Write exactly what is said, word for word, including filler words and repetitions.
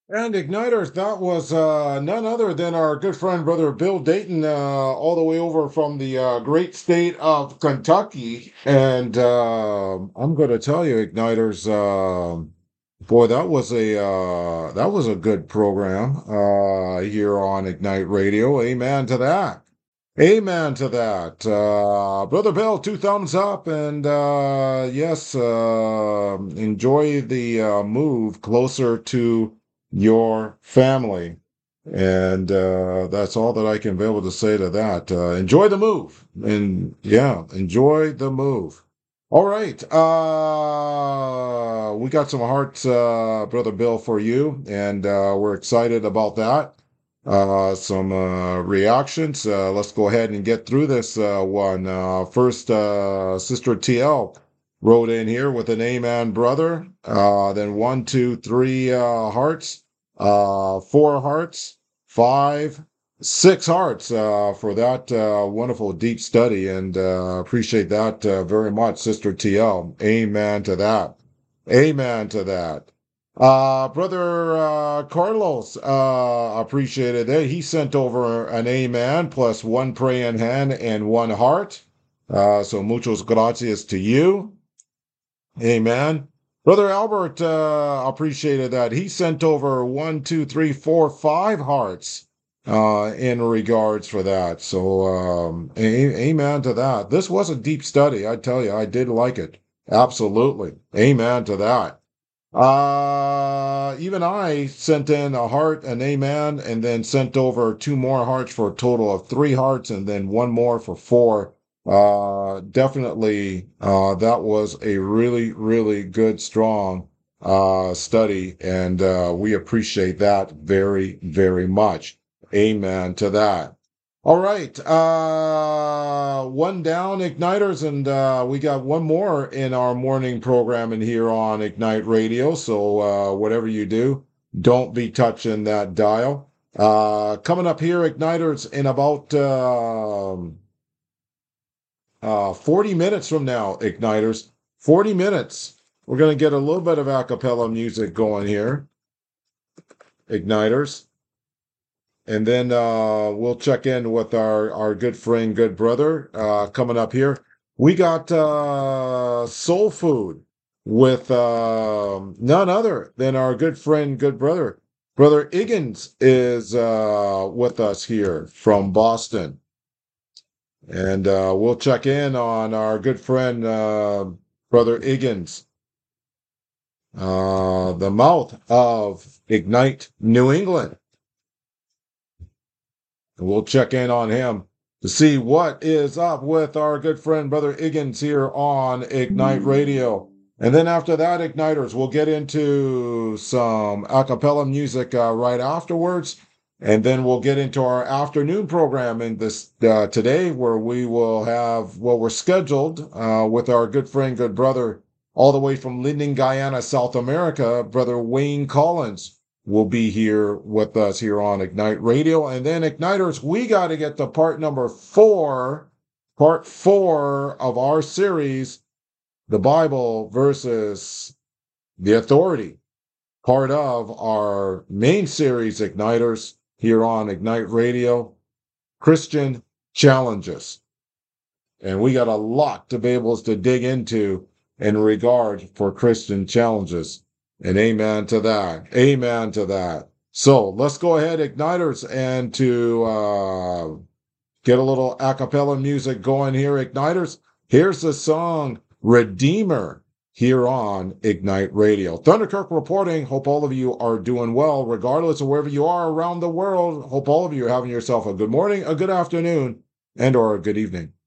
And Igniters, that was uh, none other than our good friend, Brother Bill Dayton, uh, all the way over from the uh, great state of Kentucky. And uh, I'm going to tell you, Igniters, uh, boy, that was a uh, that was a good program uh, here on Ignite Radio. Amen to that. Amen to that. Uh, Brother Bill, two thumbs up. And uh, yes, uh, enjoy the uh, move closer to your family. And uh, that's all that I can be able to say to that. Uh, enjoy the move. And yeah, enjoy the move. All right. Uh, we got some hearts, uh, Brother Bill, for you. And uh, we're excited about that. Uh, some uh, reactions. Uh, let's go ahead and get through this uh, one. Uh, first, uh, Sister T L wrote in here with an amen, brother. Uh, then one, two, three uh, hearts, uh, four hearts, five, six hearts uh, for that uh, wonderful deep study. And uh, appreciate that uh, very much, Sister T L. Amen to that. Amen to that. Uh, Brother uh, Carlos uh, appreciated it. He sent over an amen plus one praying hand and one heart. Uh, so muchos gracias to you. Amen. Brother Albert uh, appreciated that. He sent over one, two, three, four, five hearts uh, in regards for that. So um, a- amen to that. This was a deep study. I tell you, I did like it. Absolutely. Amen to that. Uh, even I sent in a heart, an amen, and then sent over two more hearts for a total of three hearts, and then one more for four. Uh, definitely, uh, that was a really, really good, strong, uh, study, and, uh, we appreciate that very, very much. Amen to that. All right. Uh, one down, Igniters, and uh, we got one more in our morning programming here on Ignite Radio. So uh, whatever you do, don't be touching that dial. Uh, coming up here, Igniters, in about um uh, forty minutes from now, Igniters, forty minutes. We're going to get a little bit of a cappella music going here, Igniters. And then uh, we'll check in with our, our good friend, good brother, uh, coming up here. We got uh, Soul Food with uh, none other than our good friend, good brother. Brother Iggins is uh, with us here from Boston. And uh, we'll check in on our good friend, uh, Brother Iggins, uh, the mouth of Ignite New England. And we'll check in on him to see what is up with our good friend, Brother Iggins, here on Ignite Radio. And then after that, Igniters, we'll get into some a cappella music uh, right afterwards. And then we'll get into our afternoon program in this uh, today, where we will have what we're scheduled uh, with our good friend, good brother, all the way from Linden, Guyana, South America, Brother Wayne Collins will be here with us here on Ignite Radio. And then Igniters, we got to get to part number four, part four of our series, the Bible versus the authority, part of our main series, Igniters, here on Ignite Radio, Christian Challenges. And we got a lot to be able to dig into in regard for Christian challenges. And amen to that. Amen to that. So let's go ahead, Igniters, and to uh, get a little a cappella music going here, Igniters. Here's the song Redeemer here on Ignite Radio. Thunderkirk reporting. Hope all of you are doing well, regardless of wherever you are around the world. Hope all of you are having yourself a good morning, a good afternoon, and or a good evening.